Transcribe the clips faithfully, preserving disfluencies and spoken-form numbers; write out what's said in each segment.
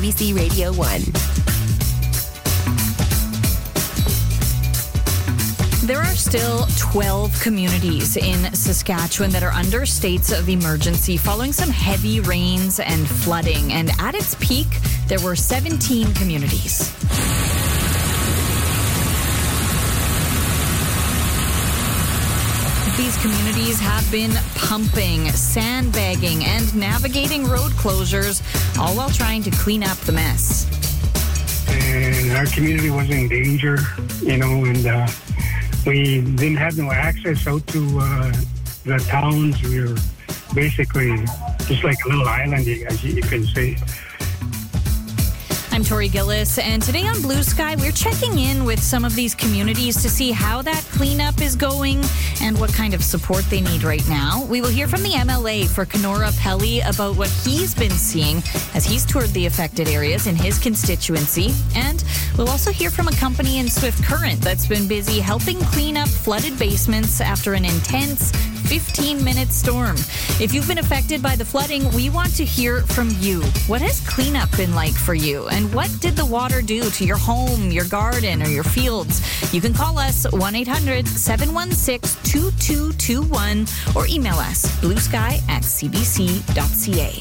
B C Radio one. There are still twelve communities in Saskatchewan that are under states of emergency following some heavy rains and flooding. And at its peak, there were seventeen communities. These communities have been pumping, sandbagging, and navigating road closures, all while trying to clean up the mess. And our community was in danger, you know, and uh, we didn't have no access out to uh, the towns. We were basically just like a little island, as you can say. I'm Tori Gillis, and today on Blue Sky, we're checking in with some of these communities to see how that cleanup is going and what kind of support they need right now. We will hear from the M L A for Kenora Pelly about what he's been seeing as he's toured the affected areas in his constituency. And we'll also hear from a company in Swift Current that's been busy helping clean up flooded basements after an intense fifteen-minute storm. If you've been affected by the flooding, we want to hear from you. What has cleanup been like for you? And what did the water do to your home, your garden, or your fields? You can call us one eight hundred seven one six two two two one or email us bluesky at c b c dot c a.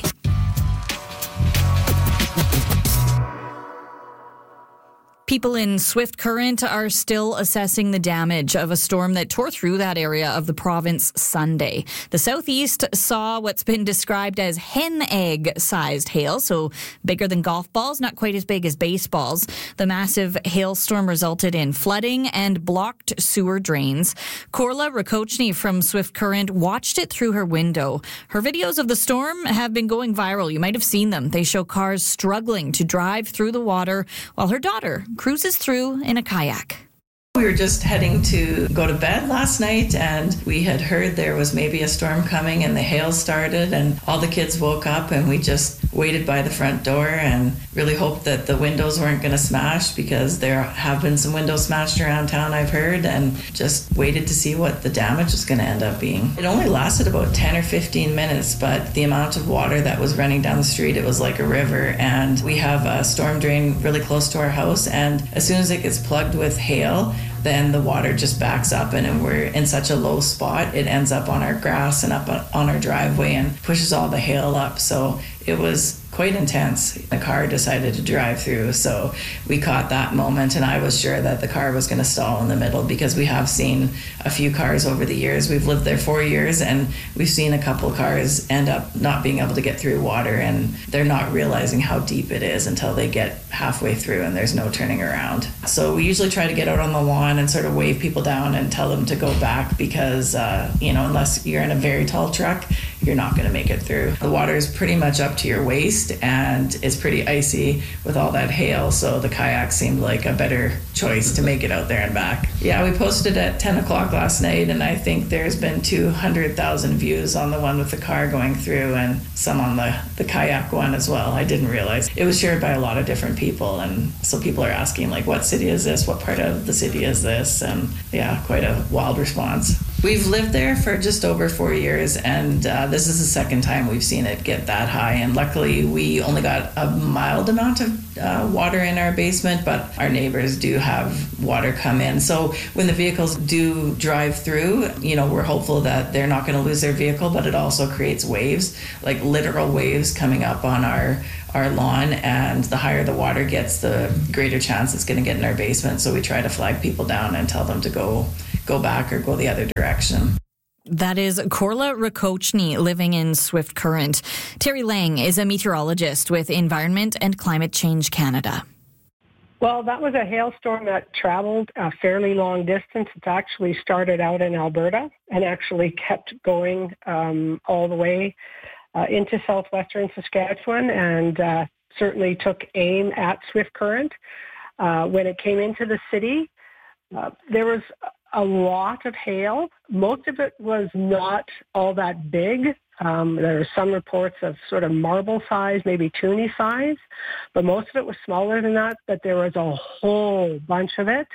People in Swift Current are still assessing the damage of a storm that tore through that area of the province Sunday. The southeast saw what's been described as hen egg-sized hail, so bigger than golf balls, not quite as big as baseballs. The massive hailstorm resulted in flooding and blocked sewer drains. Corla Rakochny from Swift Current watched it through her window. Her videos of the storm have been going viral. You might have seen them. They show cars struggling to drive through the water while her daughter cruises through in a kayak. We were just heading to go to bed last night, and we had heard there was maybe a storm coming, and the hail started, and all the kids woke up, and we just waited by the front door and really hoped that the windows weren't going to smash, because there have been some windows smashed around town, I've heard, and just waited to see what the damage was going to end up being. It only lasted about ten or fifteen minutes, but the amount of water that was running down the street, it was like a river. And we have a storm drain really close to our house, and as soon as it gets plugged with hail, then the water just backs up, and we're in such a low spot, it ends up on our grass and up on our driveway and pushes all the hail up. So it was quite intense. The car decided to drive through, so we caught that moment, and I was sure that the car was going to stall in the middle, because we have seen a few cars over the years. We've lived there four years, and we've seen a couple of cars end up not being able to get through water, and they're not realizing how deep it is until they get halfway through and there's no turning around. So we usually try to get out on the lawn and sort of wave people down and tell them to go back, because uh, you know, unless you're in a very tall truck, you're not going to make it through. The water is pretty much up to your waist, and it's pretty icy with all that hail, so the kayak seemed like a better choice to make it out there and back. Yeah, we posted at ten o'clock last night, and I think there's been two hundred thousand views on the one with the car going through, and some on the, the kayak one as well. I didn't realize. It was shared by a lot of different people, and so people are asking, like, what city is this? What part of the city is this? And yeah, quite a wild response. We've lived there for just over four years, and uh, this is the second time we've seen it get that high. And luckily, we only got a mild amount of uh, water in our basement, but our neighbors do have water come in. So when the vehicles do drive through, you know, we're hopeful that they're not going to lose their vehicle, but it also creates waves, like literal waves coming up on our our lawn, and the higher the water gets, the greater chance it's going to get in our basement. So we try to flag people down and tell them to go go back or go the other direction. That is Corla Rakochny living in Swift Current. Terry Lang is a meteorologist with Environment and Climate Change Canada. Well, that was a hailstorm that traveled a fairly long distance. It actually started out in Alberta and actually kept going um, all the way uh, into southwestern Saskatchewan, and uh, certainly took aim at Swift Current. Uh, when it came into the city, uh, there was a lot of hail. Most of it was not all that big. Um, there are some reports of sort of marble size, maybe toonie size, but most of it was smaller than that, but there was a whole bunch of it.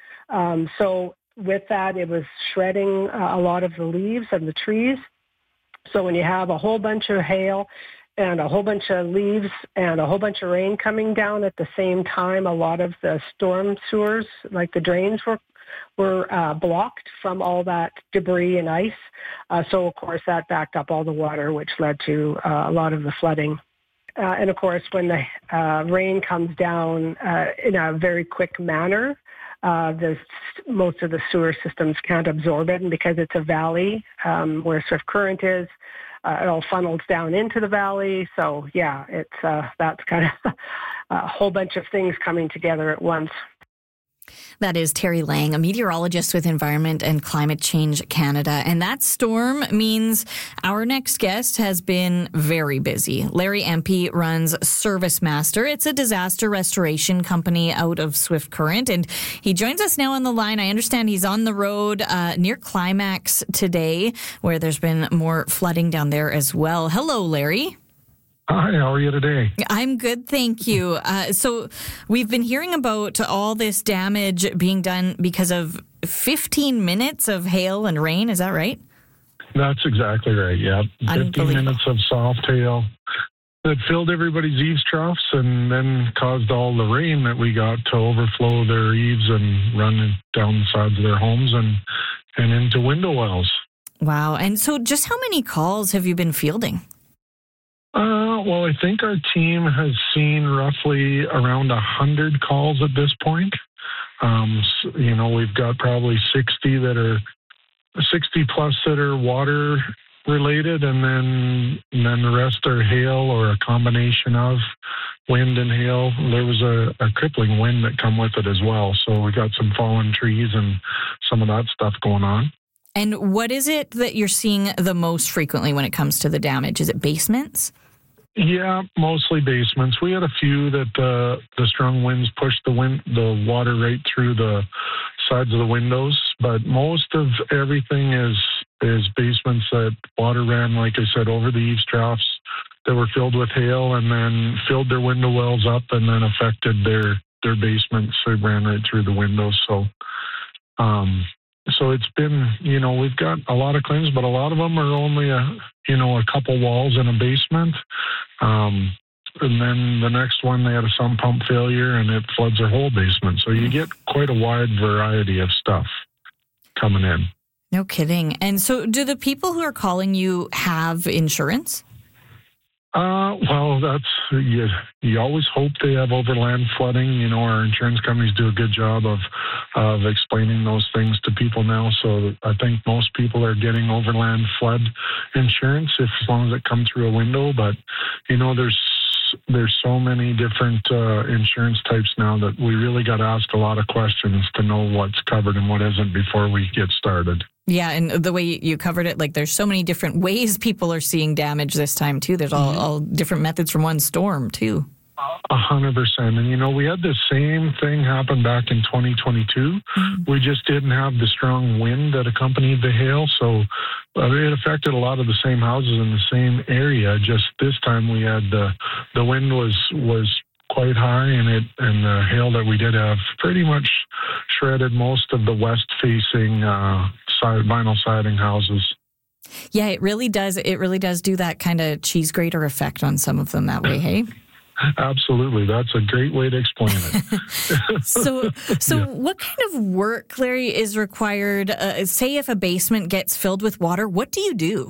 Um, so with that, it was shredding uh, a lot of the leaves of the trees. So when you have a whole bunch of hail and a whole bunch of leaves and a whole bunch of rain coming down at the same time. A lot of the storm sewers, like the drains, were were uh, blocked from all that debris and ice. Uh, so, of course, that backed up all the water, which led to uh, a lot of the flooding. Uh, and, of course, when the uh, rain comes down uh, in a very quick manner, uh, the, most of the sewer systems can't absorb it. And because it's a valley um, where Swift Current is, uh, it all funnels down into the valley. So, yeah, it's uh, that's kind of a whole bunch of things coming together at once. That is Terry Lang, a meteorologist with Environment and Climate Change Canada. And that storm means our next guest has been very busy. Larry Empey runs Service Master. It's a disaster restoration company out of Swift Current. And he joins us now on the line. I understand he's on the road uh, near Climax today, where there's been more flooding down there as well. Hello, Larry. Hi, how are you today? I'm good, thank you. Uh, so we've been hearing about all this damage being done because of fifteen minutes of hail and rain. Is that right? That's exactly right, yeah. fifteen minutes of soft hail that filled everybody's eaves troughs and then caused all the rain that we got to overflow their eaves and run down the sides of their homes and, and into window wells. Wow. And so just how many calls have you been fielding? Uh, well, I think our team has seen roughly around one hundred calls at this point. Um, so, you know, we've got probably sixty that are sixty plus that are water related, and then and then the rest are hail or a combination of wind and hail. There was a, a crippling wind that come with it as well. So we got some fallen trees and some of that stuff going on. And what is it that you're seeing the most frequently when it comes to the damage? Is it basements? Yeah, mostly basements. We had a few that uh, the strong winds pushed the wind, the water right through the sides of the windows. But most of everything is is basements that water ran, like I said, over the eaves troughs that were filled with hail and then filled their window wells up and then affected their their basements. So it ran right through the windows. So, um, so it's been, you know, we've got a lot of claims, but a lot of them are only a, you know, a couple walls in a basement. Um, and then the next one, they had a sump pump failure and it floods their whole basement. So you get quite a wide variety of stuff coming in. No kidding. And so do the people who are calling you have insurance? Uh, well, that's, you, you always hope they have overland flooding. You know, our insurance companies do a good job of, of explaining those things to people now. So I think most people are getting overland flood insurance if, as long as it comes through a window. But, you know, there's, there's so many different uh, insurance types now that we really got to ask a lot of questions to know what's covered and what isn't before we get started. Yeah, and the way you covered it, like there's so many different ways people are seeing damage this time, too. There's all, all different methods from one storm, too. A hundred percent. And, you know, we had the same thing happen back in twenty twenty-two. Mm-hmm. We just didn't have the strong wind that accompanied the hail. So uh, it affected a lot of the same houses in the same area. Just this time we had the, the wind was, was quite high, and it and the hail that we did have pretty much shredded most of the west-facing uh, side, vinyl siding houses. Yeah, it really does. It really does do that kind of cheese grater effect on some of them that way, hey? Absolutely. That's a great way to explain it. so so yeah. What kind of work, Larry, is required? Uh, say if a basement gets filled with water, what do you do?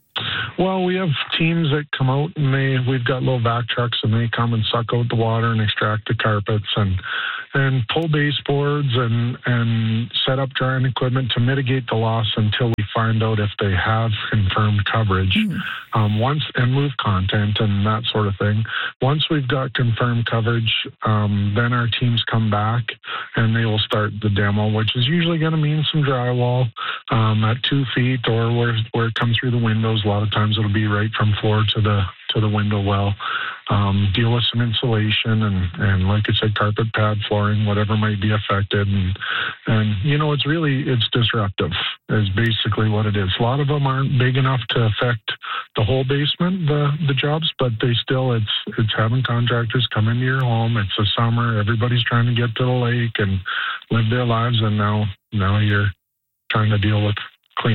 Well, we have teams that come out and they, we've got little vac trucks and they come and suck out the water and extract the carpets and and pull baseboards and, and set up drying equipment to mitigate the loss until we find out if they have confirmed coverage. Mm. Um, once and move content and that sort of thing. Once we've got confirmed coverage, um, then our teams come back and they will start the demo, which is usually going to mean some drywall um, at two feet or where where it comes through the windows. A lot of times it'll be right from floor to the to the window well. Um, deal with some insulation and, and like I said, carpet pad, flooring, whatever might be affected. And, and, you know, it's really, it's disruptive is basically what it is. A lot of them aren't big enough to affect the whole basement, the, the jobs, but they still, it's, it's having contractors come into your home. It's the summer. Everybody's trying to get to the lake and live their lives. And now, now you're trying to deal with cleanups.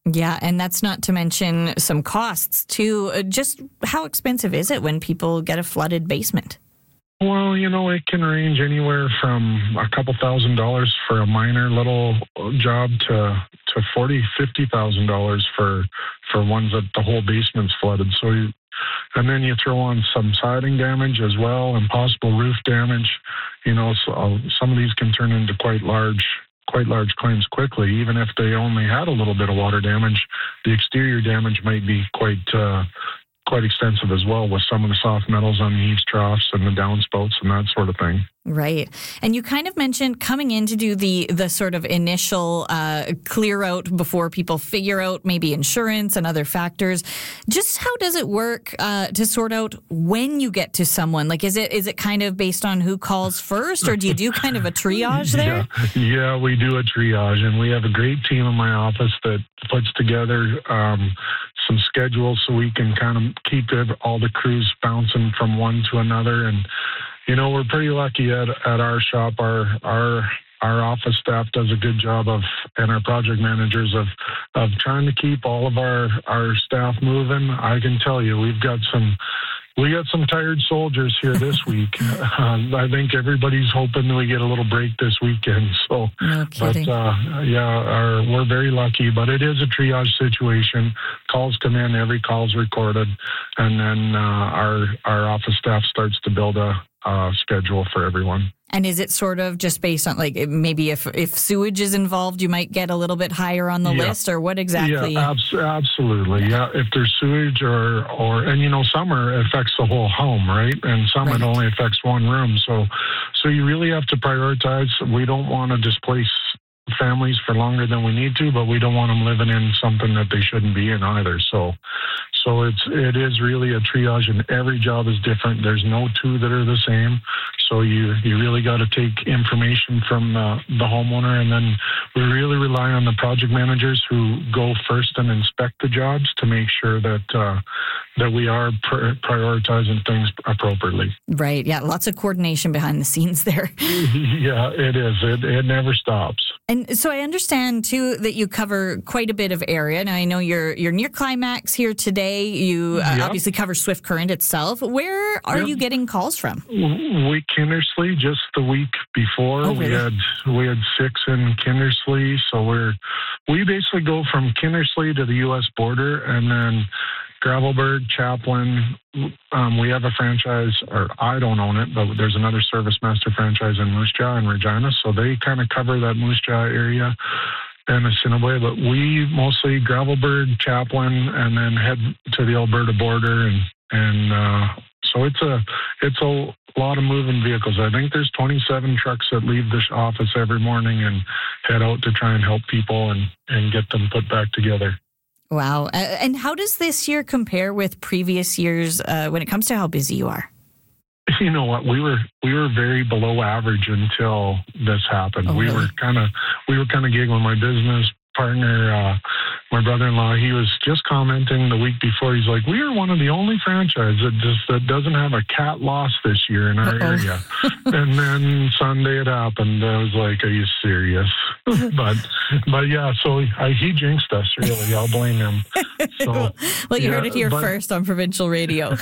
Yeah, and that's not to mention some costs too. Uh, Just how expensive is it when people get a flooded basement? Well, you know, it can range anywhere from a couple thousand dollars for a minor little job to to forty, fifty thousand dollars for for ones that the whole basement's flooded. So, you, and then you throw on some siding damage as well and possible roof damage. You know, so uh, some of these can turn into quite large. quite large claims quickly. Even if they only had a little bit of water damage, the exterior damage might be quite uh, quite extensive as well, with some of the soft metals on the eaves troughs and the downspouts and that sort of thing. Right. And you kind of mentioned coming in to do the the sort of initial uh, clear out before people figure out maybe insurance and other factors. Just how does it work uh, to sort out when you get to someone? Like, is it is it kind of based on who calls first, or do you do kind of a triage there? Yeah, yeah we do a triage, and we have a great team in my office that puts together um, some schedules so we can kind of keep all the crews bouncing from one to another. And you know, we're pretty lucky at, at our shop. Our our our office staff does a good job of, and our project managers of of trying to keep all of our, our staff moving. I can tell you, we've got some we got some tired soldiers here this week. uh, I think everybody's hoping that we get a little break this weekend. So, no kidding. But uh, yeah, our, we're very lucky. But it is a triage situation. Calls come in, every call's recorded, and then uh, our our office staff starts to build a Uh, schedule for everyone. And is it sort of just based on, like, maybe if if sewage is involved, you might get a little bit higher on the yeah. list, or what exactly? Yeah, abs- absolutely. Yeah. yeah, if there's sewage or, or, and you know, summer affects the whole home, right? And some right. it only affects one room. So, so you really have to prioritize. We don't want to displace families for longer than we need to, but we don't want them living in something that they shouldn't be in either. So, so it's it is really a triage, and every job is different. There's no two that are the same. So you you really got to take information from uh, the homeowner, and then we really rely on the project managers who go first and inspect the jobs to make sure that uh, that we are pr- prioritizing things appropriately. Right. Yeah. Lots of coordination behind the scenes there. Yeah, it is. It it never stops. And so I understand too that you cover quite a bit of area. Now I know you're you're near Climax here today. You uh, yep. obviously cover Swift Current itself. Where are yep. you getting calls from? We Kindersley just the week before. Oh, really? We had we had six in Kindersley, so we're we basically go from Kindersley to the U S border, and then Gravelburg, Chaplin. Um, we have a franchise, or I don't own it, but there's another Service Master franchise in Moose Jaw and Regina, so they kind of cover that Moose Jaw area and Assiniboia. But we mostly Gravelburg, Chaplin, and then head to the Alberta border, and and uh, so it's a it's a lot of moving vehicles. I think there's twenty-seven trucks that leave this office every morning and head out to try and help people and, and get them put back together. Wow. Uh, and how does this year compare with previous years uh, when it comes to how busy you are? You know what? We were we were very below average until this happened. Oh, we really? were kind of we were kind of giggling. My business partner, uh, my brother-in-law, he was just commenting the week before. He's like, "We are one of the only franchises that just that doesn't have a cat loss this year in our Uh-oh. area." And then Sunday it happened. I was like, "Are you serious?" but but yeah, so he, he jinxed us. Really, I'll blame him. So, well, you yeah, heard it here but, first on Provincial Radio.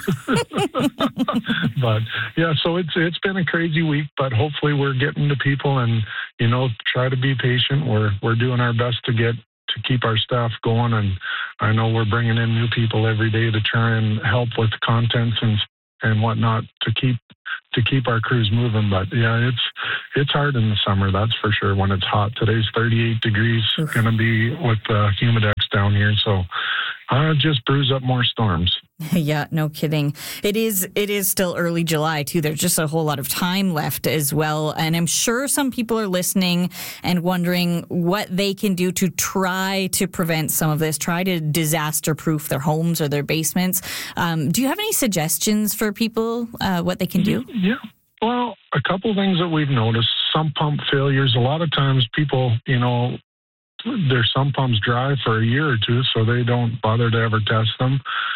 But yeah, so it's it's been a crazy week, but hopefully we're getting to people, and you know, try to be patient. We're we're doing our best to get to keep our staff going, and I know we're bringing in new people every day to try and help with contents and and whatnot to keep to keep our crews moving. But yeah, it's it's hard in the summer, that's for sure. When it's hot, today's thirty-eight degrees, going to be with the humidex down here, so uh, just brews up more storms. Yeah, no kidding. It is it is still early July, too. There's just a whole lot of time left as well. And I'm sure some people are listening and wondering what they can do to try to prevent some of this, try to disaster-proof their homes or their basements. Um, do you have any suggestions for people, uh, what they can do? Yeah. Well, a couple of things that we've noticed. Sump pump failures. A lot of times people, you know, their sump pumps dry for a year or two, so they don't bother to ever test them.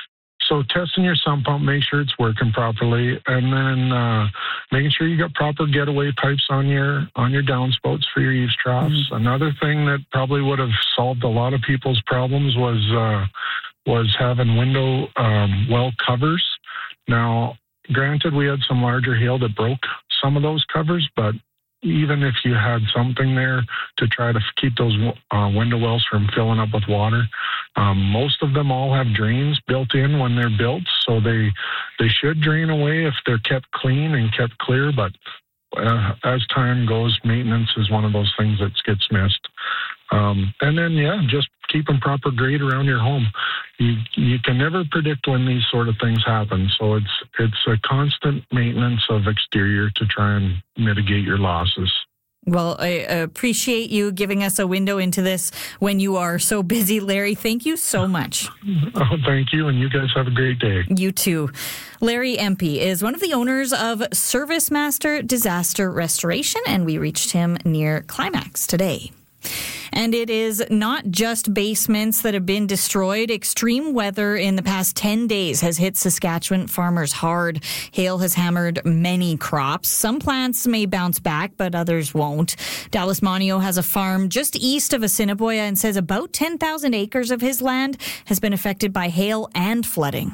so testing your sump pump, make sure it's working properly, and then uh, making sure you got proper getaway pipes on your on your downspouts for your eaves troughs. Mm-hmm. Another thing that probably would have solved a lot of people's problems was uh, was having window um, well covers. Now, granted, we had some larger hail that broke some of those covers, but even if you had something there to try to keep those uh, window wells from filling up with water, um, most of them all have drains built in when they're built, so they they should drain away if they're kept clean and kept clear. But uh, as time goes, maintenance is one of those things that gets missed. Um, and then, yeah, just keeping proper grade around your home. You you can never predict when these sort of things happen, so it's it's a constant maintenance of exterior to try and mitigate your losses. Well, I appreciate you giving us a window into this when you are so busy, Larry. Thank you so much. Oh, thank you, and you guys have a great day. You too. Larry Empey is one of the owners of Service Master Disaster Restoration, and we reached him near Climax today. And it is not just basements that have been destroyed. Extreme weather in the past ten days has hit Saskatchewan farmers hard. Hail has hammered many crops. Some plants may bounce back, but others won't. Dallas Monio has a farm just east of Assiniboia and says about ten thousand acres of his land has been affected by hail and flooding.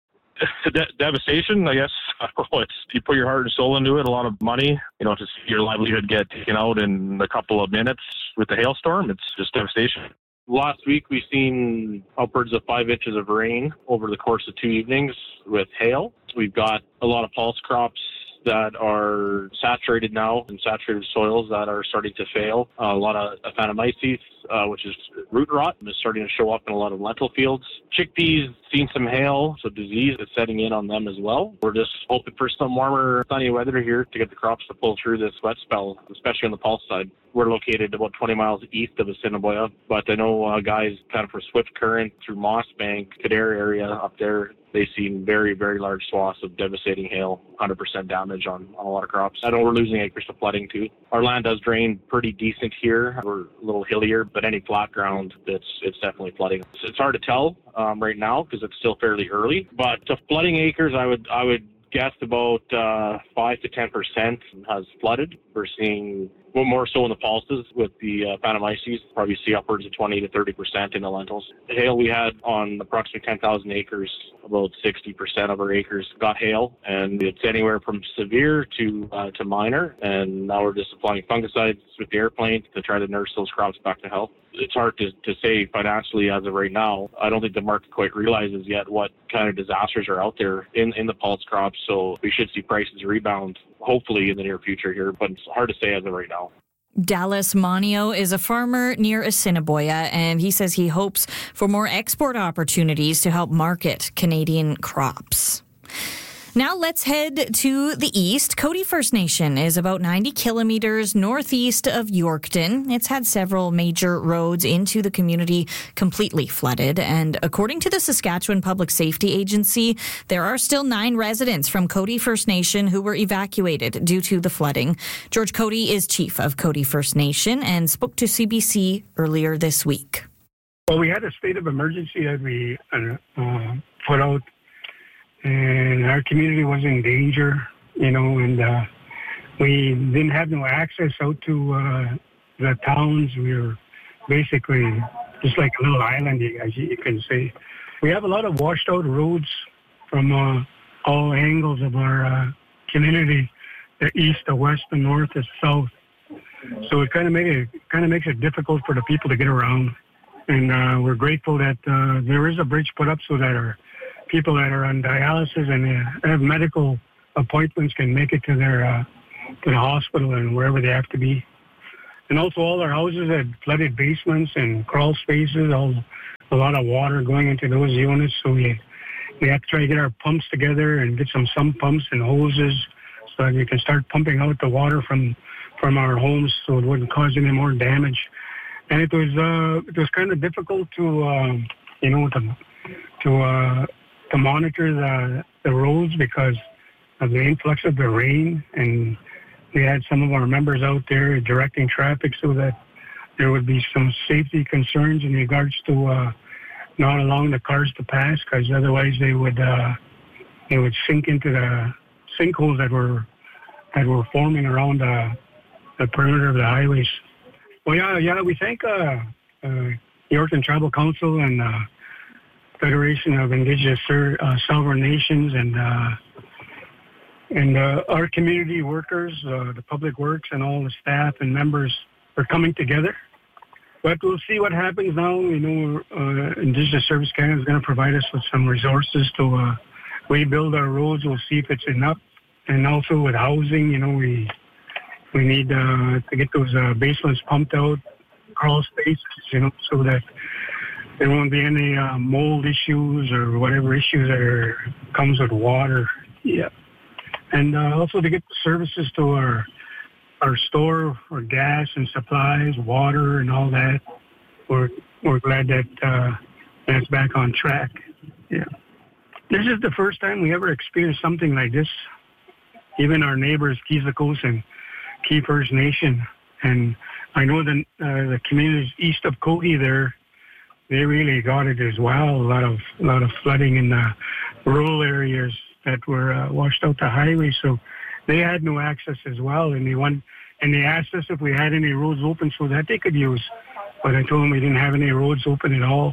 De- devastation, I guess. It's, you put your heart and soul into it, a lot of money, you know, to see your livelihood get taken out in a couple of minutes with the hailstorm. It's just devastation. Last week, we've seen upwards of five inches of rain over the course of two evenings with hail. We've got a lot of pulse crops that are saturated now in saturated soils that are starting to fail. Uh, a lot of Aphanomyces, uh, which is root rot, is starting to show up in a lot of lentil fields. Chickpeas, seen some hail, so disease is setting in on them as well. We're just hoping for some warmer, sunny weather here to get the crops to pull through this wet spell, especially on the pulse side. We're located about twenty miles east of Assiniboia, but I know uh, guys kind of for Swift Current through Mossbank, Kildare area up there, they've seen very, very large swaths of devastating hail, one hundred percent damage on, on a lot of crops. I know we're losing acres to flooding too. Our land does drain pretty decent here. We're a little hillier, but any flat ground, it's, it's definitely flooding. It's hard to tell um, right now because it's still fairly early, but to flooding acres, I would I would guess about uh, five to ten percent has flooded. We're seeing well, more so in the pulses with the uh, Aphanomyces, probably see upwards of twenty to thirty percent in the lentils. The hail we had on approximately ten thousand acres, about sixty percent of our acres got hail, and it's anywhere from severe to uh, to minor, and now we're just applying fungicides with the airplane to try to nurse those crops back to health. It's hard to, to say financially as of right now. I don't think the market quite realizes yet what kind of disasters are out there in, in the pulse crops, so we should see prices rebound hopefully in the near future here, but it's hard to say as of right now. Dallas Monio is a farmer near Assiniboia, and he says he hopes for more export opportunities to help market Canadian crops. Now let's head to the east. Cody First Nation is about ninety kilometers northeast of Yorkton. It's had several major roads into the community completely flooded. And according to the Saskatchewan Public Safety Agency, there are still nine residents from Cody First Nation who were evacuated due to the flooding. George Cody is chief of Cody First Nation and spoke to C B C earlier this week. Well, we had a state of emergency that we uh, put out, and our community was in danger, you know, and uh, we didn't have no access out to uh, the towns. We were basically just like a little island, as you can say. We have a lot of washed out roads from uh, all angles of our uh, community, the east, the west, the north, the south. So it kind of make it kind of makes it difficult for the people to get around. And uh, we're grateful that uh, there is a bridge put up so that our people that are on dialysis and uh, have medical appointments can make it to their uh, to the hospital and wherever they have to be. And also all our houses had flooded basements and crawl spaces, all, a lot of water going into those units. So we, we have to try to get our pumps together and get some sump pumps and hoses so that we can start pumping out the water from, from our homes so it wouldn't cause any more damage. And it was uh, it was kind of difficult to, uh, you know, to, to uh, to monitor the, the roads because of the influx of the rain, and we had some of our members out there directing traffic so that there would be some safety concerns in regards to uh, not allowing the cars to pass because otherwise they would uh, they would sink into the sinkholes that were that were forming around the, the perimeter of the highways. Well, yeah, yeah, we thank uh, uh, Yorkton Tribal Council and uh, Federation of Indigenous uh, Sovereign Nations and uh, and uh, our community workers, uh, the public works, and all the staff and members are coming together. But we'll see what happens now. You know, uh, Indigenous Service Canada is going to provide us with some resources to uh, rebuild our roads. We'll see if it's enough. And also with housing, you know, we we need uh, to get those uh, basements pumped out, crawl spaces, you know, so that there won't be any uh, mold issues or whatever issues that are, comes with water. Yeah. And uh, also to get the services to our our store for gas and supplies, water and all that. We're we're glad that uh, that's back on track. Yeah. This is the first time we ever experienced something like this. Even our neighbors, Keezakos and Key First Nation, and I know that uh, the communities east of Kogi there, they really got it as well. A lot of a lot of flooding in the rural areas that were uh, washed out the highway, so they had no access as well. And they want, and they asked us if we had any roads open so that they could use, but I told them we didn't have any roads open at all.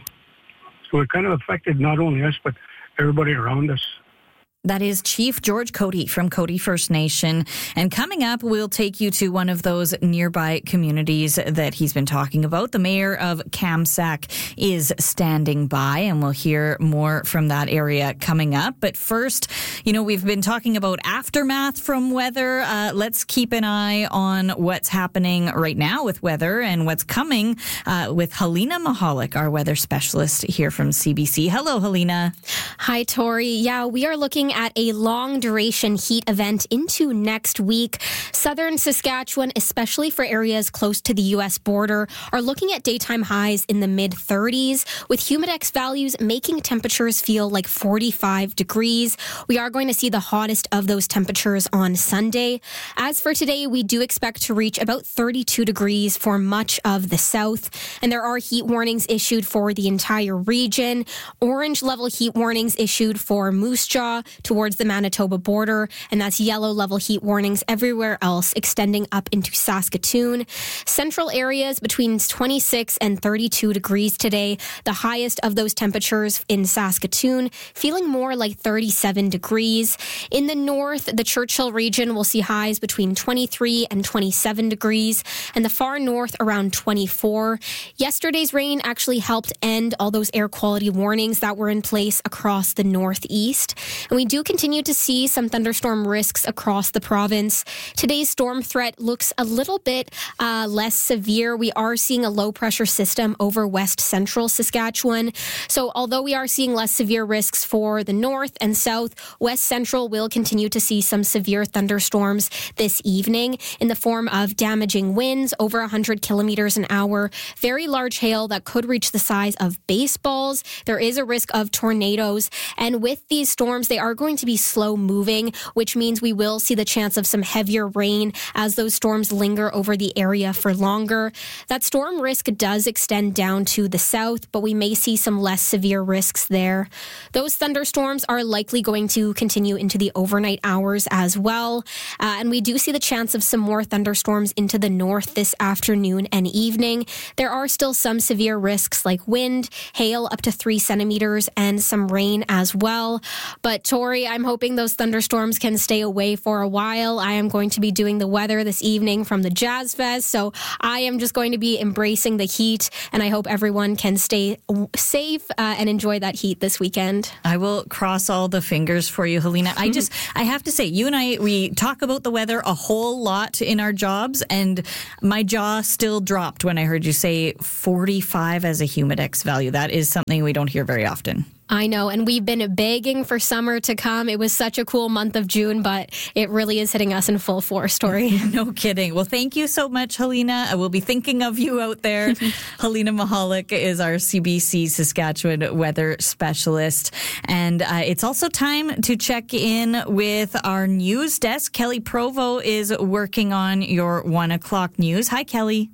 So it kind of affected not only us but everybody around us. That is Chief George Cody from Cody First Nation. And coming up, we'll take you to one of those nearby communities that he's been talking about. The mayor of Kamsack is standing by, and we'll hear more from that area coming up. But first, you know, we've been talking about aftermath from weather. Uh, let's keep an eye on what's happening right now with weather and what's coming uh, with Helena Mahalik, our weather specialist here from C B C. Hello, Helena. Hi, Tori. Yeah, we are looking at a long duration heat event into next week. Southern Saskatchewan, especially for areas close to the U S border, are looking at daytime highs in the mid thirties, with humidex values making temperatures feel like forty-five degrees. We are going to see the hottest of those temperatures on Sunday. As for today, we do expect to reach about thirty-two degrees for much of the south, and there are heat warnings issued for the entire region. Orange level heat warnings issued for Moose Jaw towards the Manitoba border, and that's yellow level heat warnings everywhere else extending up into Saskatoon. Central areas between twenty-six and thirty-two degrees today. The highest of those temperatures in Saskatoon, feeling more like thirty-seven degrees. In the north, the Churchill region will see highs between twenty-three and twenty-seven degrees, and the far north around twenty-four. Yesterday's rain actually helped end all those air quality warnings that were in place across the northeast. And we do continue to see some thunderstorm risks across the province. Today's storm threat looks a little bit uh, less severe. We are seeing a low pressure system over west central Saskatchewan. So although we are seeing less severe risks for the north and south, west central will continue to see some severe thunderstorms this evening in the form of damaging winds over one hundred kilometers an hour, very large hail that could reach the size of baseballs. There is a risk of tornadoes. And with these storms, they are going to be slow moving, which means we will see the chance of some heavier rain as those storms linger over the area for longer. That storm risk does extend down to the south, but we may see some less severe risks there. Those thunderstorms are likely going to continue into the overnight hours as well. Uh, and we do see the chance of some more thunderstorms into the north this afternoon and evening. There are still some severe risks like wind, hail up to three centimeters, and some rain as well. But Tori, I'm hoping those thunderstorms can stay away for a while. I am going to be doing the weather this evening from the Jazz Fest, so I am just going to be embracing the heat, and I hope everyone can stay safe uh, and enjoy that heat this weekend. I will cross all the fingers for you, Helena. I just, I have to say, you and I, we talk about the weather a whole lot in our jobs, and my jaw still dropped when I heard you say forty-five as a humidex value. That is something we don't hear very often. I know, and we've been begging for summer to come. It was such a cool month of June, but it really is hitting us in full force, Tori. No kidding. Well, thank you so much, Helena. I will be thinking of you out there. Helena Mahalik is our C B C Saskatchewan weather specialist. And uh, it's also time to check in with our news desk. Kelly Provo is working on your one o'clock news. Hi, Kelly.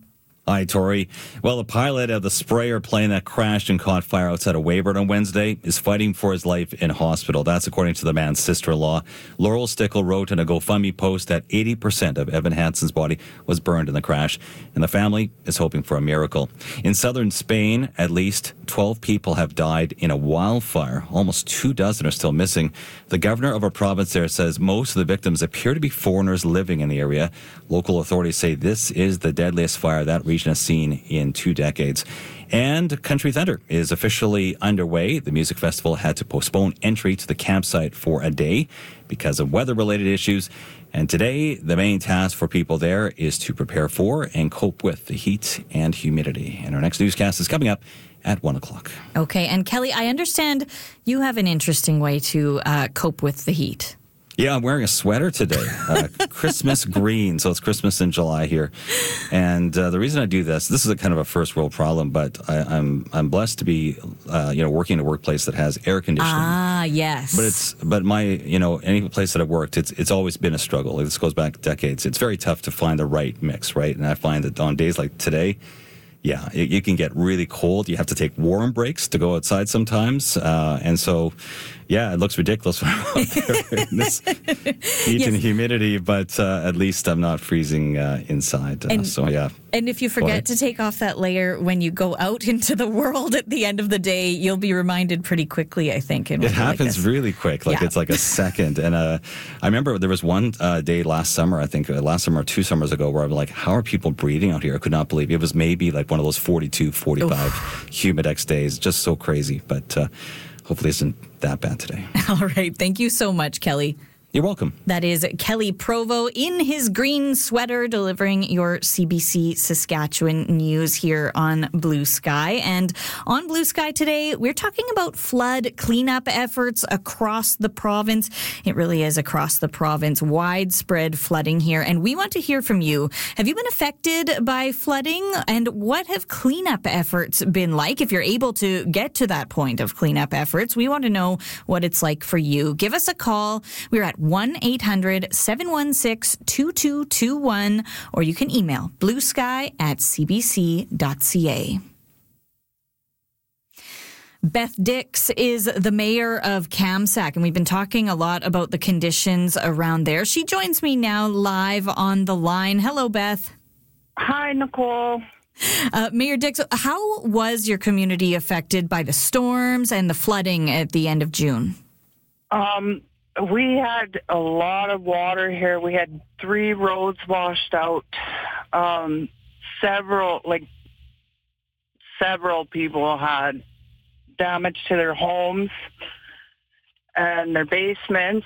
Hi, Tori. Well, the pilot of the sprayer plane that crashed and caught fire outside of Weyburn on Wednesday is fighting for his life in hospital. That's according to the man's sister-in-law. Laurel Stickle wrote in a GoFundMe post that eighty percent of Evan Hansen's body was burned in the crash, and the family is hoping for a miracle. In southern Spain, at least twelve people have died in a wildfire. Almost two dozen are still missing. The governor of a province there says most of the victims appear to be foreigners living in the area. Local authorities say this is the deadliest fire that region has seen in two decades. And Country Thunder is officially underway. The music festival had to postpone entry to the campsite for a day because of weather-related issues. And today, the main task for people there is to prepare for and cope with the heat and humidity. And our next newscast is coming up at one o'clock. Okay, and Kelly, I understand you have an interesting way to uh, cope with the heat. Yeah, I'm wearing a sweater today, uh, Christmas green. So it's Christmas in July here. And uh, the reason I do this, this is a kind of a first world problem, but I, I'm I'm blessed to be, uh, you know, working in a workplace that has air conditioning. Ah, yes. But it's but my, you know, any place that I've worked, it's it's always been a struggle. Like, this goes back decades. It's very tough to find the right mix, right? And I find that on days like today, yeah, it, it can get really cold. You have to take warm breaks to go outside sometimes. Uh, and so, yeah, it looks ridiculous when I'm out there in this heat yes. and humidity, but uh, at least I'm not freezing uh, inside. Uh, and, so, yeah. And if you forget to take off that layer when you go out into the world at the end of the day, you'll be reminded pretty quickly, I think. In it happens like really quick. Like, yeah. It's like a second. And uh, I remember there was one uh, day last summer, I think uh, last summer or two summers ago, where I'm like, how are people breathing out here? I could not believe it. It was maybe like one of those forty-two, forty-five Oof. Humidex days. Just so crazy. But uh, hopefully it isn't that bad today. All right. Thank you so much, Kelly. You're welcome. That is Kelly Provo in his green sweater delivering your C B C Saskatchewan news here on Blue Sky. And on Blue Sky today, we're talking about flood cleanup efforts across the province. It really is across the province, widespread flooding here. And we want to hear from you. Have you been affected by flooding? And what have cleanup efforts been like? If you're able to get to that point of cleanup efforts, we want to know what it's like for you. Give us a call. We're at one eight hundred seven one six two two two one, or you can email bluesky at c b c dot c a. Beth Dix is the mayor of Kamsack, and we've been talking a lot about the conditions around there. She joins me now live on the line. Hello, Beth. Hi, Nicole. Uh, Mayor Dix, how was your community affected by the storms and the flooding at the end of June? Um, we had a lot of water here. We had three roads washed out. Um, several, like, several people had damage to their homes and their basements.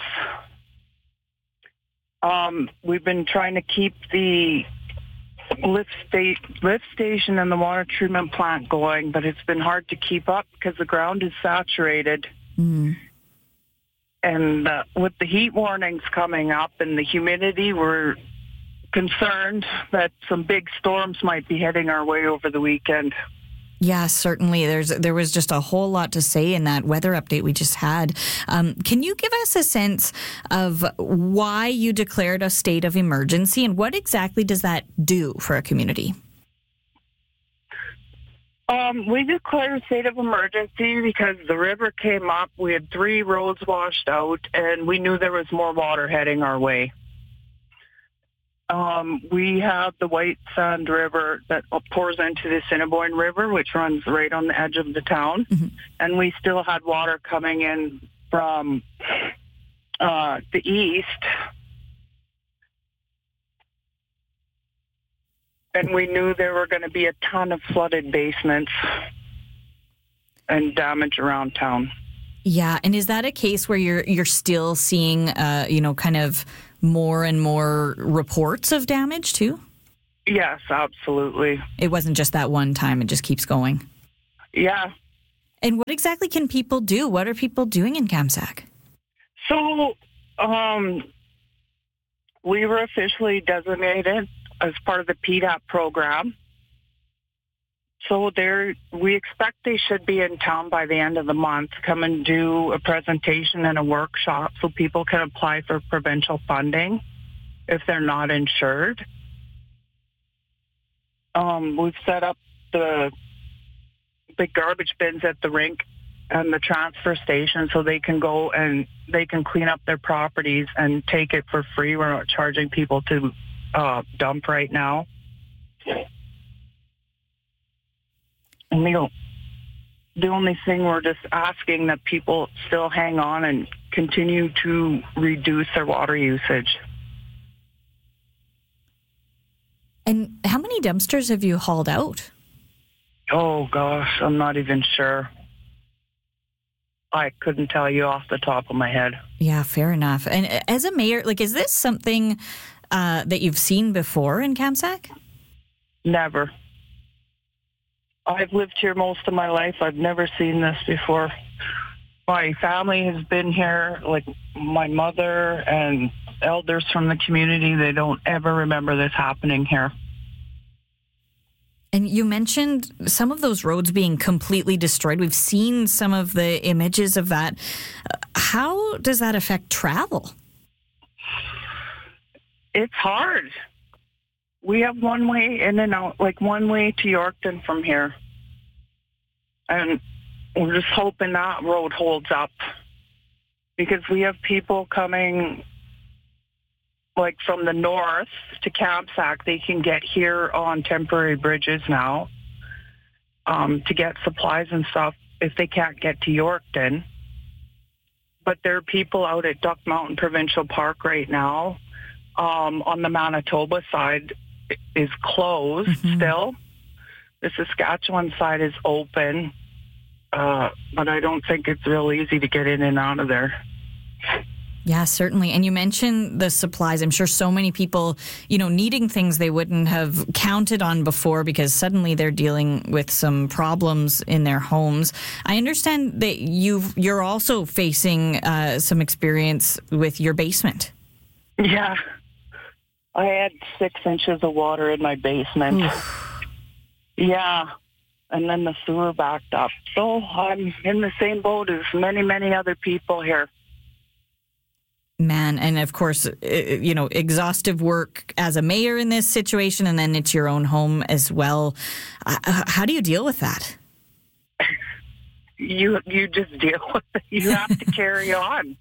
Um, we've been trying to keep the lift, sta- lift station and the water treatment plant going, but it's been hard to keep up because the ground is saturated. Mm-hmm. And uh, with the heat warnings coming up and the humidity, we're concerned that some big storms might be heading our way over the weekend. Yeah, certainly. There's there was just a whole lot to say in that weather update we just had. Um, can you give us a sense of why you declared a state of emergency and what exactly does that do for a community? Um, we declared a state of emergency because the river came up. We had three roads washed out, and we knew there was more water heading our way. Um, we have the White Sand River that pours into the Assiniboine River, which runs right on the edge of the town. Mm-hmm. And we still had water coming in from uh, the east. And we knew there were going to be a ton of flooded basements and damage around town. Yeah, and is that a case where you're you're still seeing, uh, you know, kind of more and more reports of damage too? Yes, absolutely. It wasn't just that one time; it just keeps going. Yeah. And what exactly can people do? What are people doing in Kamsack? So, um, we were officially designated as part of the P D A P program. So there, we expect they should be in town by the end of the month, come and do a presentation and a workshop so people can apply for provincial funding if they're not insured. Um, we've set up the big garbage bins at the rink and the transfer station so they can go and they can clean up their properties and take it for free. We're not charging people to uh, dump right now. And the, the only thing we're just asking that people still hang on and continue to reduce their water usage. And how many dumpsters have you hauled out? Oh, gosh, I'm not even sure. I couldn't tell you off the top of my head. Yeah, fair enough. And as a mayor, like, is this something uh, that you've seen before in Kamsack? Never. I've lived here most of my life. I've never seen this before. My family has been here, like my mother and elders from the community. They don't ever remember this happening here. And you mentioned some of those roads being completely destroyed. We've seen some of the images of that. How does that affect travel? It's hard. We have one way in and out, like one way to Yorkton from here. And we're just hoping that road holds up because we have people coming like from the north to Kamsack. They can get here on temporary bridges now um, to get supplies and stuff if they can't get to Yorkton. But there are people out at Duck Mountain Provincial Park right now. Um, on the Manitoba side is closed mm-hmm. still. The Saskatchewan side is open, uh, but I don't think it's real easy to get in and out of there. Yeah, certainly. And you mentioned the supplies. I'm sure so many people, you know, needing things they wouldn't have counted on before because suddenly they're dealing with some problems in their homes. I understand that you've, you're also facing uh, some experience with your basement. Yeah. I had six inches of water in my basement. Yeah. And then the sewer backed up. So I'm in the same boat as many, many other people here. Man, and of course, you know, exhaustive work as a mayor in this situation, and then it's your own home as well. Uh, how do you deal with that? You you just deal with it. You have to carry on.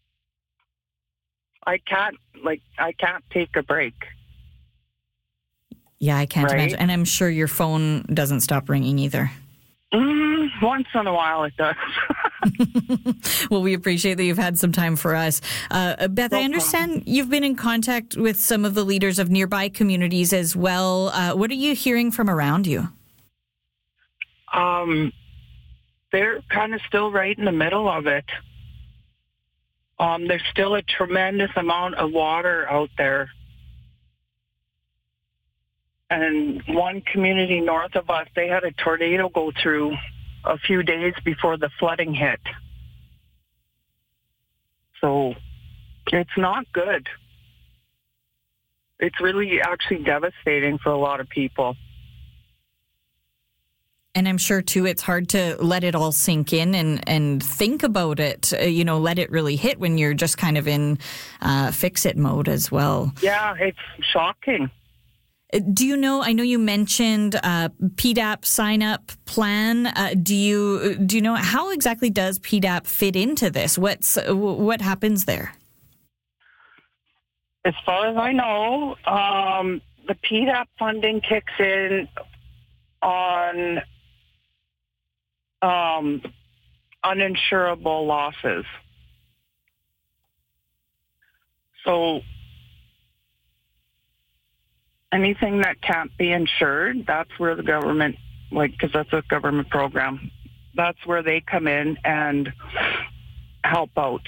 I can't, like, I can't take a break. Yeah, I can't right? imagine. And I'm sure your phone doesn't stop ringing either. Mm, once in a while it does. Well, we appreciate that you've had some time for us. Uh, Beth, I understand you've been in contact with some of the leaders of nearby communities as well. Uh, what are you hearing from around you? Um, they're kind of still right in the middle of it. Um, there's still a tremendous amount of water out there. And one community north of us, they had a tornado go through a few days before the flooding hit. So it's not good. It's really actually devastating for a lot of people. And I'm sure, too, it's hard to let it all sink in and, and think about it, uh, you know, let it really hit when you're just kind of in uh, fix-it mode as well. Yeah, it's shocking. Do you know, I know you mentioned uh, P D A P sign-up plan. Uh, do you do you know, how exactly does P D A P fit into this? What's What happens there? As far as I know, um, the P D A P funding kicks in on um, uninsurable losses. So anything that can't be insured, that's where the government, like, because that's a government program, that's where they come in and help out.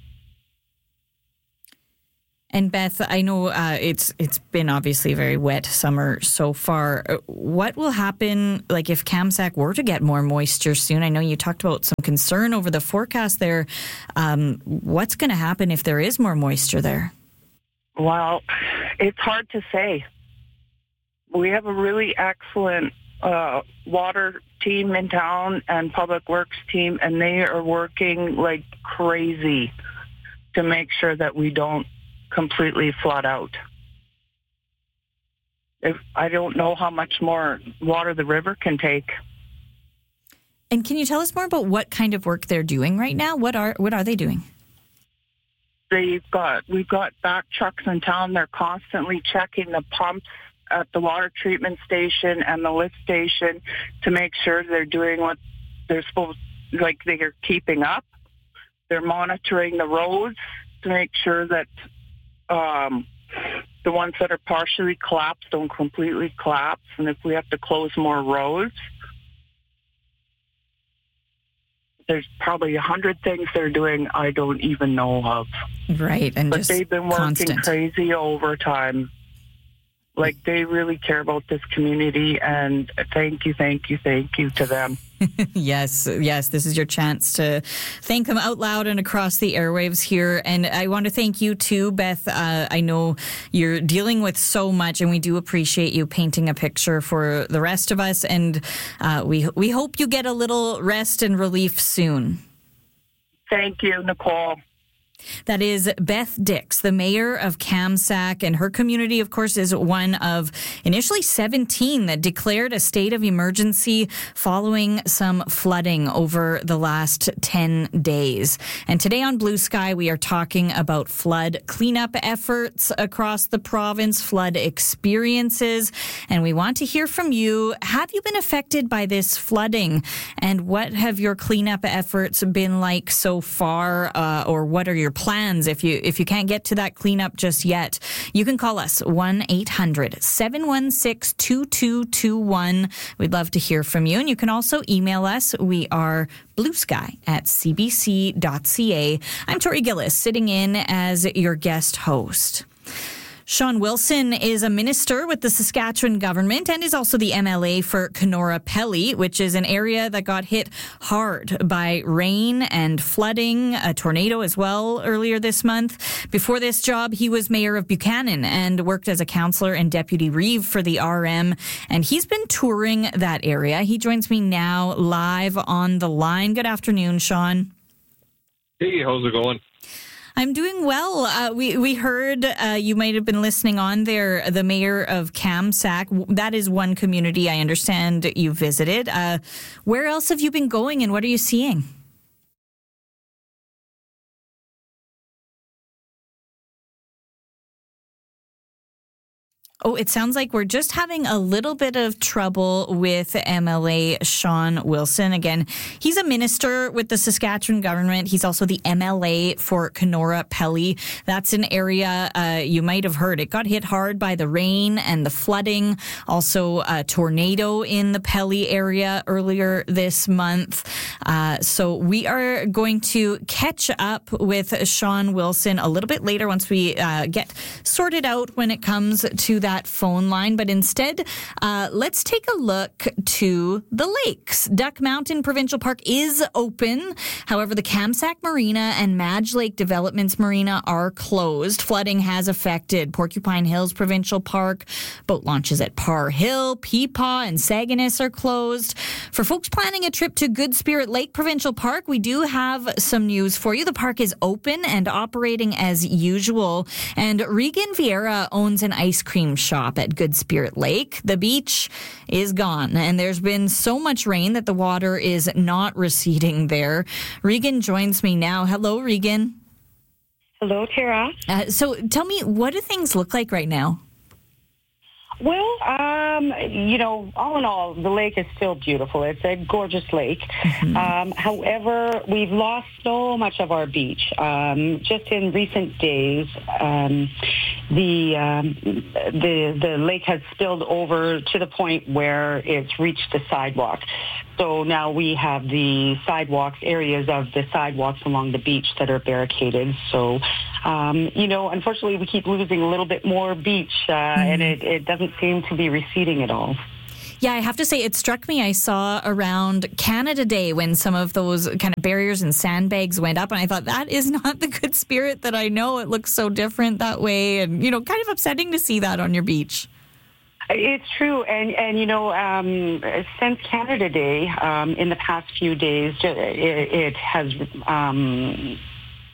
And Beth, I know uh, it's it's been obviously a very wet summer so far. What will happen, like, if Kamsack were to get more moisture soon? I know you talked about some concern over the forecast there. Um, what's going to happen if there is more moisture there? Well, it's hard to say. We have a really excellent uh, water team in town and public works team, and they are working like crazy to make sure that we don't completely flood out. if I don't know how much more water the river can take. And can you tell us more about what kind of work they're doing right now? What are what are they doing? They've got we've got back trucks in town. They're constantly checking the pumps at the water treatment station and the lift station to make sure they're doing what they're supposed, like they're keeping up. They're monitoring the roads to make sure that um, the ones that are partially collapsed don't completely collapse, and if we have to close more roads. There's probably a hundred things they're doing I don't even know of. Right, and but just they've been working constant. crazy overtime. Like, they really care about this community, and thank you, thank you, thank you to them. Yes, yes, this is your chance to thank them out loud and across the airwaves here. And I want to thank you too, Beth. Uh, I know you're dealing with so much, and we do appreciate you painting a picture for the rest of us. And uh, we we hope you get a little rest and relief soon. Thank you, Nicole. That is Beth Dix, the mayor of Kamsack, and her community, of course, is one of initially seventeen that declared a state of emergency following some flooding over the last ten days. And today on Blue Sky, we are talking about flood cleanup efforts across the province, flood experiences, and we want to hear from you. Have you been affected by this flooding? And what have your cleanup efforts been like so far, uh, or what are your plans if you if you can't get to that cleanup just yet? You can call us one eight hundred seven one six two two two one. We'd love to hear from you. And you can also email us. We are bluesky at c b c dot c a. I'm Tori Gillis, sitting in as your guest host. Sean Wilson is a minister with the Saskatchewan government and is also the M L A for Kenora Pelly, which is an area that got hit hard by rain and flooding, a tornado as well earlier this month. Before this job, he was mayor of Buchanan and worked as a councillor and deputy reeve for the R M. And he's been touring that area. He joins me now live on the line. Good afternoon, Sean. Hey, how's it going? I'm doing well. Uh, we we heard uh, you might have been listening on there. The mayor of Kamsack. That is one community I understand you visited. Uh, where else have you been going, and what are you seeing? Oh, it sounds like we're just having a little bit of trouble with M L A Sean Wilson. Again, he's a minister with the Saskatchewan government. He's also the M L A for Kenora Pelly. That's an area uh, you might have heard. It got hit hard by the rain and the flooding. Also, a tornado in the Pelly area earlier this month. Uh, so we are going to catch up with Sean Wilson a little bit later once we uh, get sorted out when it comes to that phone line. But instead, uh, let's take a look to the lakes. Duck Mountain Provincial Park is open. However, the Kamsack Marina and Madge Lake Developments Marina are closed. Flooding has affected Porcupine Hills Provincial Park. Boat launches at Parr Hill, Peepaw, and Saganis are closed. For folks planning a trip to Good Spirit Lake Provincial Park, we do have some news for you. The park is open and operating as usual. And Regan Vieira owns an ice cream shop at Good Spirit Lake. The beach is gone, and there's been so much rain that the water is not receding there. Regan joins me now. Hello, Regan. Hello, Tara. Uh, so tell me, what do things look like right now? Well, um, you know, all in all, the lake is still beautiful. It's a gorgeous lake. Mm-hmm. Um, however, we've lost so much of our beach. Um, just in recent days, um, the um, the the lake has spilled over to the point where it's reached the sidewalk. So now we have the sidewalks, areas of the sidewalks along the beach that are barricaded. So, um, you know, unfortunately, we keep losing a little bit more beach, uh, mm-hmm. and it, it doesn't seem to be receding at all. Yeah, I have to say, it struck me. I saw around Canada Day when some of those kind of barriers and sandbags went up, and I thought, that is not the Good Spirit that I know. It looks so different that way, and, you know, kind of upsetting to see that on your beach. It's true, and and you know, um, since Canada Day, um, in the past few days, it, it has, um,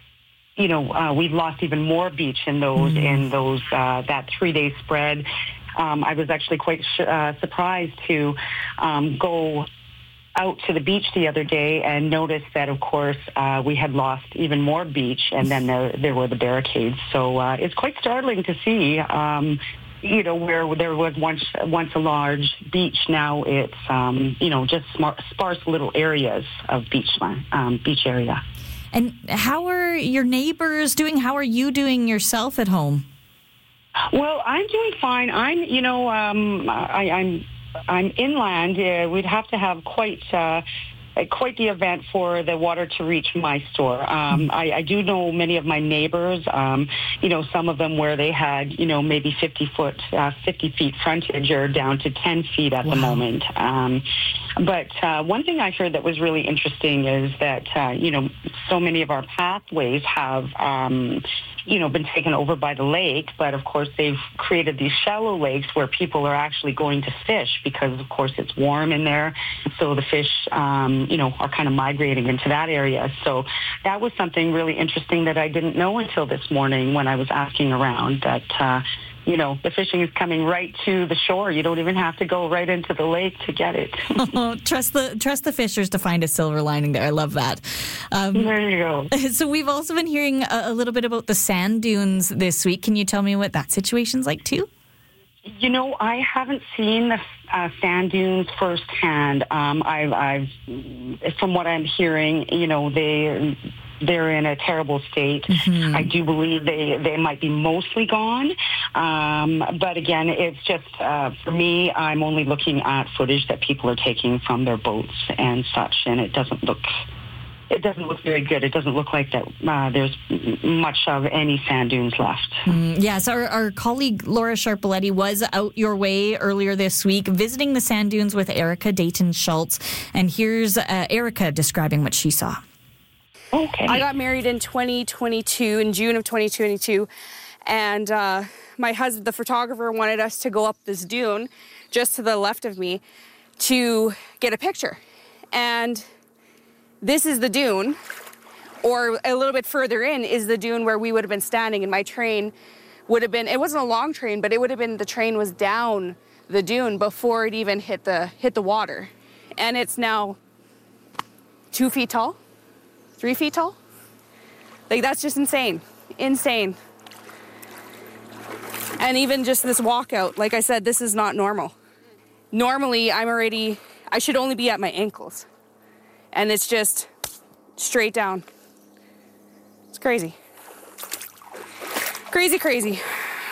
you know, uh, we've lost even more beach in those mm. in those uh, that three day spread. um, I was actually quite sh- uh, surprised to um, go out to the beach the other day and noticed that, of course, uh, we had lost even more beach, and then there, there were the barricades. So uh, it's quite startling to see, um, you know, where there was once once a large beach, now it's, um, you know, just smart, sparse little areas of beach, um, beach area. And how are your neighbors doing? How are you doing yourself at home? Well, I'm doing fine. I'm, you know, um, I, I'm I'm inland. Uh, we'd have to have quite uh, quite the event for the water to reach my store. Um, I, I do know many of my neighbors. Um, you know, some of them where they had, you know, maybe fifty foot, uh, fifty feet frontage, are down to ten feet at wow. the moment. Um, but uh, one thing I heard that was really interesting is that uh, you know, so many of our pathways have. Um, you know, been taken over by the lake, but of course they've created these shallow lakes where people are actually going to fish because, of course, it's warm in there. So the fish, um, you know, are kind of migrating into that area. So that was something really interesting that I didn't know until this morning when I was asking around, that, uh, you know, the fishing is coming right to the shore. You don't even have to go right into the lake to get it. Oh, trust the trust the fishers to find a silver lining there. I love that. Um, there you go. So we've also been hearing a, a little bit about the sand dunes this week. Can you tell me what that situation's like too? You know, I haven't seen the uh, sand dunes firsthand. Um, I've, I've, from what I'm hearing, you know, they... they're in a terrible state. Mm-hmm. I do believe they, they might be mostly gone. Um, but again, it's just, uh, for me, I'm only looking at footage that people are taking from their boats and such, and it doesn't look, it doesn't look very good. It doesn't look like that uh, there's much of any sand dunes left. Mm, yes, our, our colleague Laura Sharpaletti was out your way earlier this week visiting the sand dunes with Erica Dayton Schultz. And here's uh, Erica describing what she saw. Okay. I got married in twenty twenty-two, in June of twenty twenty-two, and uh, my husband, the photographer, wanted us to go up this dune just to the left of me to get a picture. And this is the dune, or a little bit further in is the dune where we would have been standing, and my train would have been, it wasn't a long train, but it would have been, the train was down the dune before it even hit the, hit the water. And it's now two feet tall. Three feet tall? Like, that's just insane. Insane. And even just this walkout, like I said, this is not normal. Normally, I'm already, I should only be at my ankles. And it's just straight down. It's crazy. Crazy, crazy.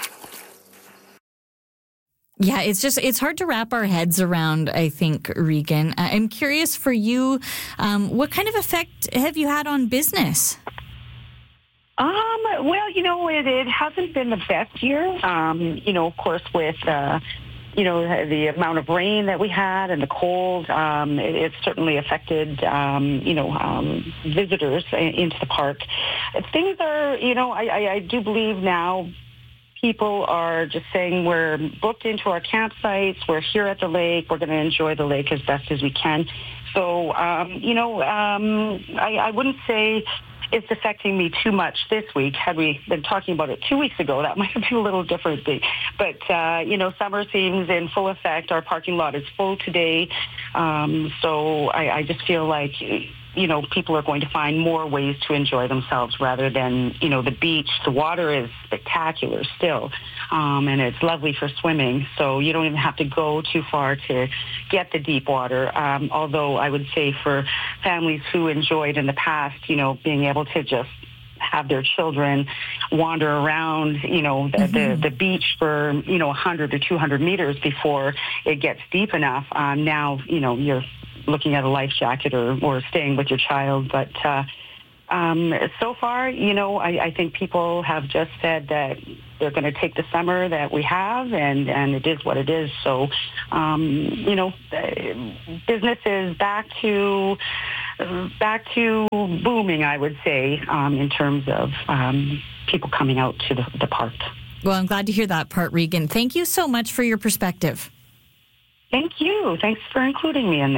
Yeah, it's just, it's hard to wrap our heads around, I think, Regan. I'm curious for you, um, what kind of effect have you had on business? Um, well, you know, it, it hasn't been the best year. Um, you know, of course, with, uh, you know, the amount of rain that we had and the cold, um, it, it certainly affected, um, you know, um, visitors into the park. Things are, you know, I, I, I do believe now, people are just saying we're booked into our campsites, we're here at the lake, we're going to enjoy the lake as best as we can. So, um, you know, um, I, I wouldn't say it's affecting me too much this week. Had we been talking about it two weeks ago, that might have been a little different. But, uh, you know, summer seems in full effect. Our parking lot is full today. Um, so I, I just feel like, you know, people are going to find more ways to enjoy themselves rather than, you know, the beach. The water is spectacular still, um, and it's lovely for swimming. So you don't even have to go too far to get the deep water. Um, although I would say for families who enjoyed in the past, you know, being able to just have their children wander around, you know, the, mm-hmm. the, the beach for, you know, one hundred or two hundred meters before it gets deep enough. Um, now, you know, you're looking at a life jacket or, or staying with your child. But uh, um, so far, you know, I, I think people have just said that they're going to take the summer that we have, and, and it is what it is. So, um, you know, business is back to back to booming, I would say, um, in terms of um, people coming out to the, the park. Well, I'm glad to hear that part, Regan. Thank you so much for your perspective. Thank you. Thanks for including me in this.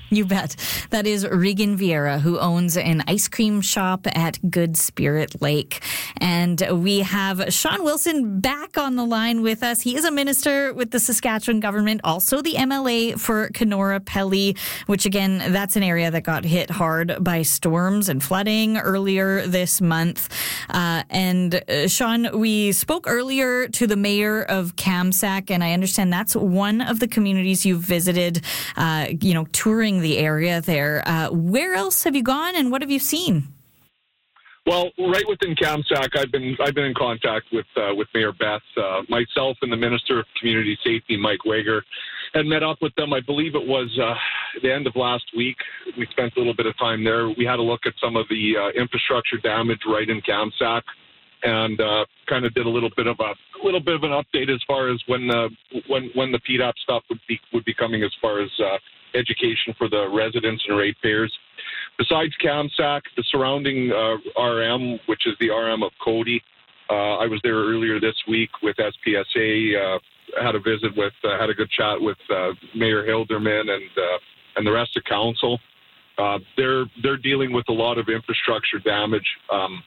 You bet. That is Regan Vieira, who owns an ice cream shop at Good Spirit Lake. And we have Sean Wilson back on the line with us. He is a minister with the Saskatchewan government, also the M L A for Kenora Pelly, which again, that's an area that got hit hard by storms and flooding earlier this month. Uh, and uh, Sean, we spoke earlier to the mayor of Kamsack, and I understand that's one of the communities you visited, uh, you know, touring the area there. Uh, where else have you gone and what have you seen? Well, right within Kamsack, I've been I've been in contact with uh, with Mayor Beth, uh, myself, and the Minister of Community Safety, Mike Wager, and met up with them. I believe it was uh, the end of last week. We spent a little bit of time there. We had a look at some of the uh, infrastructure damage right in Kamsack, and uh, kind of did a little bit of a, a little bit of an update as far as when the when when the P D A P stuff would be would be coming as far as uh, education for the residents and ratepayers. Besides Kamsack, the surrounding uh, R M, which is the R M of Cody, uh, I was there earlier this week with S P S A. Uh, had a visit with, uh, had a good chat with uh, Mayor Hilderman and uh, and the rest of council. Uh, they're they're dealing with a lot of infrastructure damage, um,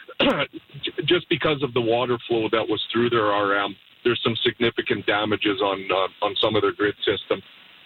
just because of the water flow that was through their R M. There's some significant damages on uh, on some of their grid system.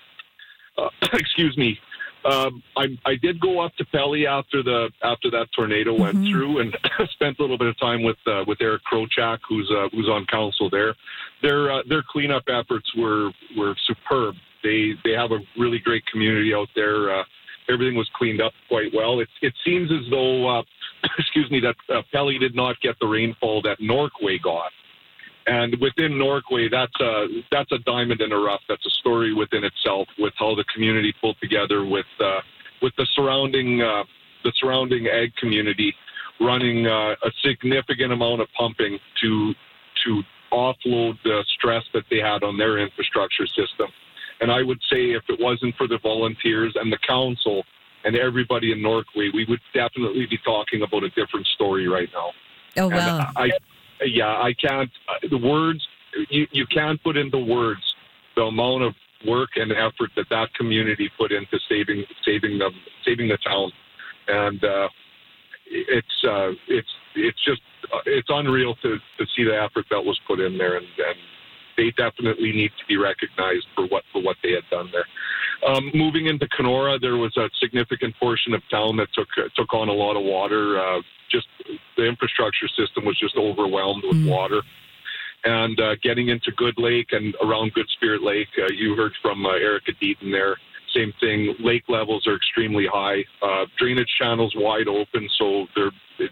Uh, excuse me. Um, I, I did go up to Pelly after the after that tornado went mm-hmm. through, and spent a little bit of time with uh, with Eric Krochak, who's uh, who's on council there. Their uh, their cleanup efforts were were superb. They they have a really great community out there. Uh, everything was cleaned up quite well. It it seems as though uh, excuse me that uh, Pelly did not get the rainfall that Norquay got. And within Norquay, that's a that's a diamond in the rough. That's a story within itself, with how the community pulled together with uh, with the surrounding uh, the surrounding ag community, running uh, a significant amount of pumping to to offload the stress that they had on their infrastructure system. And I would say, if it wasn't for the volunteers and the council and everybody in Norquay, we would definitely be talking about a different story right now. Oh wow! And I. Yeah, I can't. Uh, the words you, you can't put into words the amount of work and effort that that community put into saving saving them saving the town, and uh, it's uh, it's it's just uh, it's unreal to, to see the effort that was put in there, and, and they definitely need to be recognized for what for what they had done there. Um, moving into Kenora, there was a significant portion of town that took uh, took on a lot of water. Uh, just the infrastructure system was just overwhelmed with mm. water. And uh, getting into Good Lake and around Good Spirit Lake, uh, you heard from uh, Erica Deaton there. Same thing. Lake levels are extremely high. Uh, drainage channels wide open, so the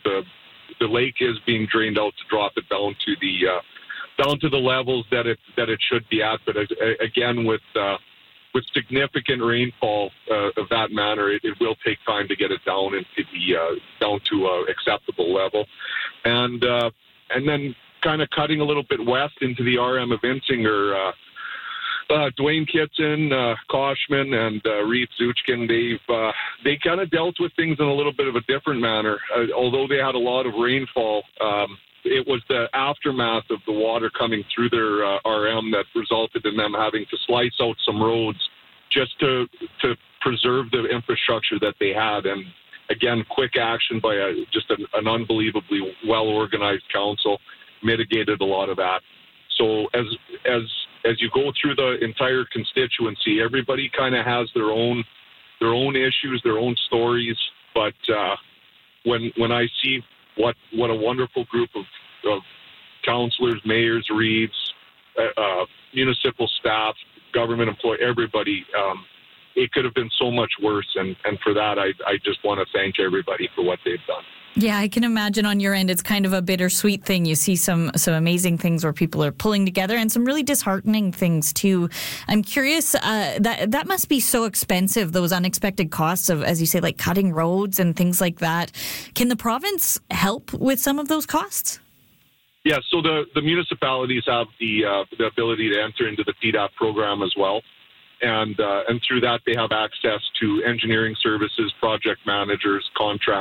the lake is being drained out to drop it down to the uh, down to the levels that it that it should be at. But uh, again, with uh, with significant rainfall uh, of that manner, it, it will take time to get it down into the uh, down to an acceptable level, and uh, and then kind of cutting a little bit west into the R M of Insinger. Uh, uh, Dwayne Kitson, uh, Koshman, and uh, Reed Zuchkin, they've uh, they kind of dealt with things in a little bit of a different manner. Uh, although they had a lot of rainfall, um, it was the aftermath of the water coming through their uh, R M that resulted in them having to slice out some roads just to to preserve the infrastructure that they had. And again, quick action by a, just an, an unbelievably well-organized council mitigated a lot of that. So as as as you go through the entire constituency, everybody kind of has their own their own issues, their own stories. But uh, when when I see what what a wonderful group of, of councillors, mayors, Reeds, uh, uh, municipal staff, government employee, everybody, um, it could have been so much worse. And, and for that, I I just want to thank everybody for what they've done. Yeah, I can imagine on your end, it's kind of a bittersweet thing. You see some some amazing things where people are pulling together and some really disheartening things too. I'm curious, uh, that that must be so expensive, those unexpected costs of, as you say, like cutting roads and things like that. Can the province help with some of those costs? Yeah, so the, the municipalities have the uh, the ability to enter into the P D A P program as well. And, uh, and through that, they have access to engineering services, project managers, contractors,